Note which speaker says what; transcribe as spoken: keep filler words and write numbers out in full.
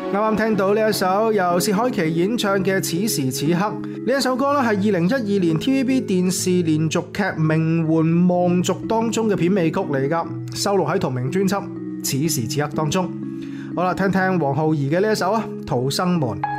Speaker 1: 啱啱聽到呢一首由薛凱琪演唱嘅《此時此刻》，呢一首歌咧係二零一二年 T V B 電視連續劇《名媛望族》當中嘅片尾曲嚟噶，收錄喺同名專輯《此時此刻》當中。好啦，聽聽黃浩儀嘅呢一首啊，《逃生門》。